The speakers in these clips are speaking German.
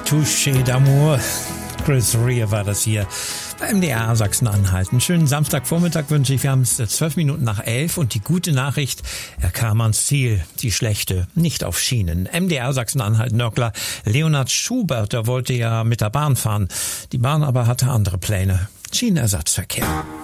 Touché d'amour. Chris Rea war das hier bei MDR Sachsen-Anhalt. Einen schönen Samstagvormittag wünsche ich. Wir haben es 12 Minuten nach 11 und die gute Nachricht, er kam ans Ziel. Die schlechte, nicht auf Schienen. MDR Sachsen-Anhalt-Nörgler Leonhard Schubert, der wollte ja mit der Bahn fahren. Die Bahn aber hatte andere Pläne. Schienenersatzverkehr.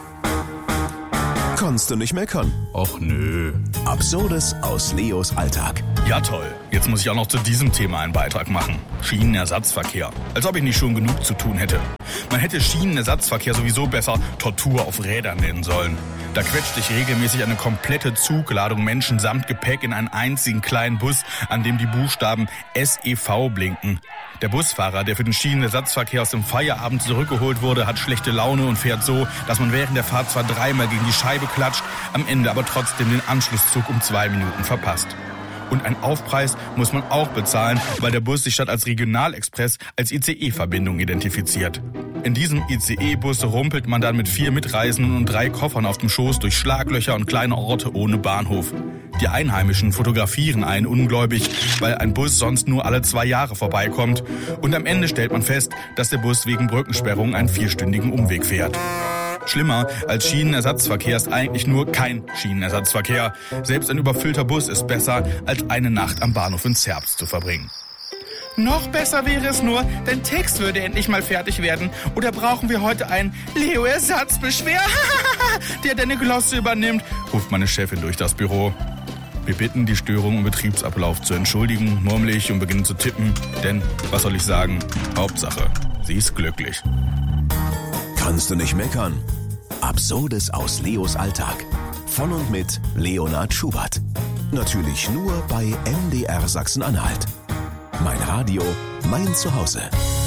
Konntest du nicht meckern? Och nö. Absurdes aus Leos Alltag. Ja toll, jetzt muss ich auch noch zu diesem Thema einen Beitrag machen. Schienenersatzverkehr. Als ob ich nicht schon genug zu tun hätte. Man hätte Schienenersatzverkehr sowieso besser Tortur auf Rädern nennen sollen. Da quetscht sich regelmäßig eine komplette Zugladung Menschen samt Gepäck in einen einzigen kleinen Bus, an dem die Buchstaben SEV blinken. Der Busfahrer, der für den Schienenersatzverkehr aus dem Feierabend zurückgeholt wurde, hat schlechte Laune und fährt so, dass man während der Fahrt zwar dreimal gegen die Scheibe klatscht, am Ende aber trotzdem den Anschlusszug um 2 Minuten verpasst. Und einen Aufpreis muss man auch bezahlen, weil der Bus sich statt als Regionalexpress als ICE-Verbindung identifiziert. In diesem ICE-Bus rumpelt man dann mit 4 Mitreisenden und 3 Koffern auf dem Schoß durch Schlaglöcher und kleine Orte ohne Bahnhof. Die Einheimischen fotografieren einen ungläubig, weil ein Bus sonst nur alle 2 Jahre vorbeikommt. Und am Ende stellt man fest, dass der Bus wegen Brückensperrung einen 4-stündigen Umweg fährt. Schlimmer als Schienenersatzverkehr ist eigentlich nur kein Schienenersatzverkehr. Selbst ein überfüllter Bus ist besser, als eine Nacht am Bahnhof in Zerbst zu verbringen. Noch besser wäre es nur, dein Text würde endlich mal fertig werden. Oder brauchen wir heute einen Leo-Ersatzbeschwer, der deine Glosse übernimmt, ruft meine Chefin durch das Büro. Wir bitten, die Störung im Betriebsablauf zu entschuldigen, murmel ich und beginne zu tippen. Denn, was soll ich sagen, Hauptsache, sie ist glücklich. Kannst du nicht meckern? Absurdes aus Leos Alltag. Von und mit Leonhard Schubert. Natürlich nur bei MDR Sachsen-Anhalt. Mein Radio, mein Zuhause.